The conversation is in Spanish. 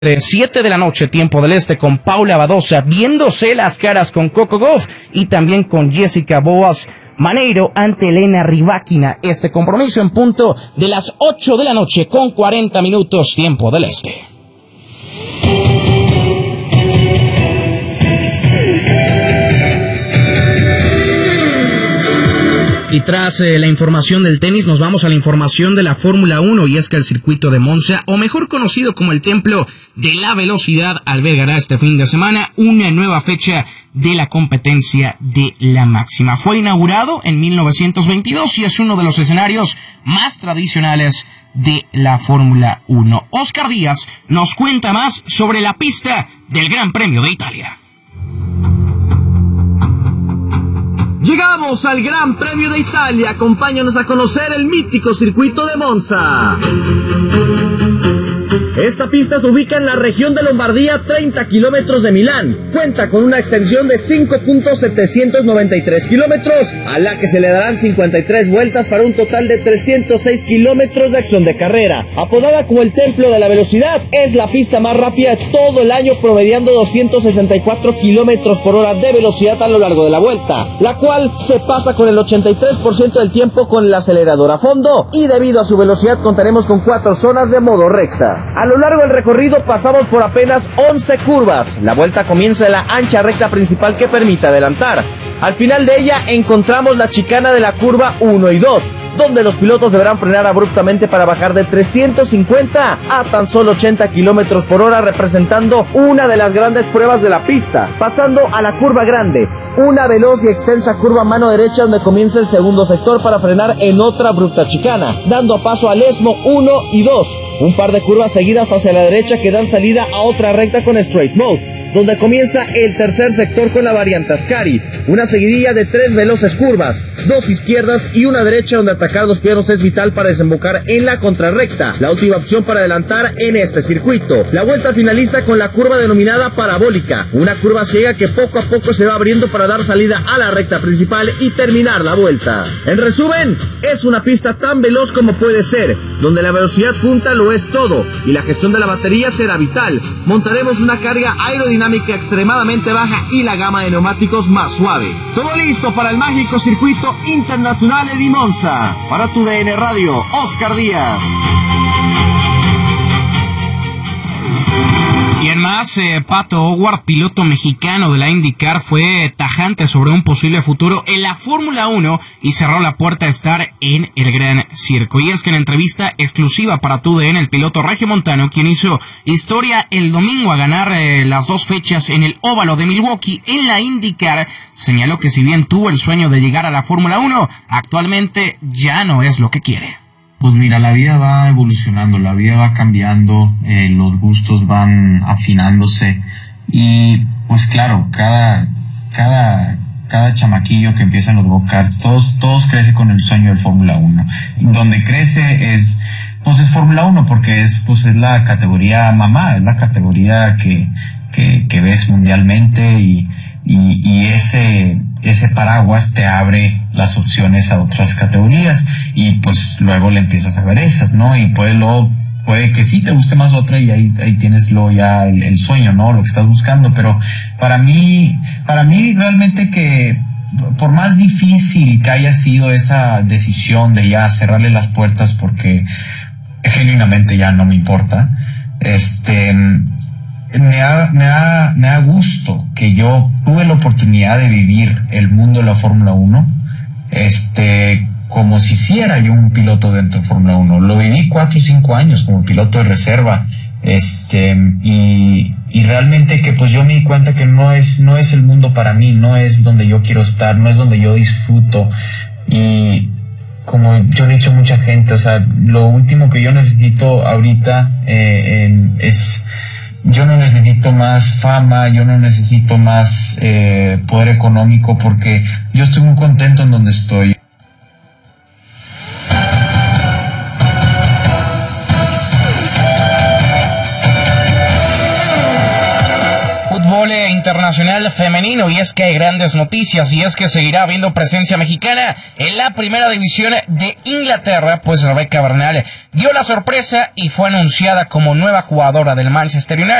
7 de la noche, tiempo del este, con Paula Badosa, viéndose las caras con Coco Gauff y también con Jessica Boas Maneiro ante Elena Rybakina. Este compromiso en punto de las 8 de la noche con 40 minutos, tiempo del este. Y tras la información del tenis, nos vamos a la información de la Fórmula 1, y es que el circuito de Monza, o mejor conocido como el Templo de la Velocidad, albergará este fin de semana una nueva fecha de la competencia de la máxima. Fue inaugurado en 1922 y es uno de los escenarios más tradicionales de la Fórmula 1. Oscar Díaz nos cuenta más sobre la pista del Gran Premio de Italia. Llegamos al Gran Premio de Italia. Acompáñanos a conocer el mítico circuito de Monza. Esta pista se ubica en la región de Lombardía, 30 kilómetros de Milán. Cuenta con una extensión de 5.793 kilómetros, a la que se le darán 53 vueltas para un total de 306 kilómetros de acción de carrera. Apodada como el Templo de la Velocidad, es la pista más rápida de todo el año, promediando 264 kilómetros por hora de velocidad a lo largo de la vuelta, la cual se pasa con el 83% del tiempo con el acelerador a fondo, y debido a su velocidad contaremos con 4 zonas de modo recta. A lo largo del recorrido pasamos por apenas 11 curvas. La vuelta comienza en la ancha recta principal que permite adelantar. Al final de ella encontramos la chicana de la curva 1 y 2, donde los pilotos deberán frenar abruptamente para bajar de 350 a tan solo 80 kilómetros por hora, representando una de las grandes pruebas de la pista. Pasando a la curva grande, una veloz y extensa curva a mano derecha donde comienza el segundo sector para frenar en otra abrupta chicana, dando paso al ESMO 1 y 2, un par de curvas seguidas hacia la derecha que dan salida a otra recta con Straight Mode, donde comienza el tercer sector con la variante Ascari, una seguidilla de 3 veloces curvas, 2 izquierdas y una derecha donde atacar 2 pianos es vital para desembocar en la contrarrecta, la última opción para adelantar en este circuito. La vuelta finaliza con la curva denominada parabólica, una curva ciega que poco a poco se va abriendo para dar salida a la recta principal y terminar la vuelta. En resumen, es una pista tan veloz como puede ser, donde la velocidad punta lo es todo y la gestión de la batería será vital. Montaremos una carga aerodinámica extremadamente baja y la gama de neumáticos más suave. Todo listo para el mágico circuito internacional di Monza. Para tu DN Radio, Oscar Díaz. Y en más, Pato O'Ward, piloto mexicano de la IndyCar, fue tajante sobre un posible futuro en la Fórmula 1 y cerró la puerta a estar en el Gran Circo. Y es que en entrevista exclusiva para TUDN, el piloto regiomontano, quien hizo historia el domingo a ganar las 2 fechas en el óvalo de Milwaukee en la IndyCar, señaló que si bien tuvo el sueño de llegar a la Fórmula 1, actualmente ya no es lo que quiere. Pues mira, la vida va evolucionando, la vida va cambiando, los gustos van afinándose y pues claro, cada chamaquillo que empieza en los go-karts, todos crecen con el sueño del Fórmula 1. Donde crece es Fórmula 1 porque es la categoría mamá, es la categoría que ves mundialmente y ese paraguas te abre las opciones a otras categorías y pues luego le empiezas a ver esas, ¿no? Y puede que sí te guste más otra y ahí tienes ya el sueño, ¿no? Lo que estás buscando, pero para mí realmente que por más difícil que haya sido esa decisión de ya cerrarle las puertas porque genuinamente ya no me importa, me da gusto que yo tuve la oportunidad de vivir el mundo de la Fórmula 1, como si hiciera yo un piloto dentro de Fórmula 1. Lo viví 4 o 5 años como piloto de reserva, y realmente que pues yo me di cuenta que no es el mundo para mí, no es donde yo quiero estar, no es donde yo disfruto. Y como yo le he dicho a mucha gente, o sea, lo último que yo necesito ahorita es... Yo no necesito más fama, yo no necesito más poder económico porque yo estoy muy contento en donde estoy. fútbol internacional femenino, y es que hay grandes noticias, y es que seguirá habiendo presencia mexicana en la primera división de Inglaterra, pues Rebeca Bernal dio la sorpresa y fue anunciada como nueva jugadora del Manchester United.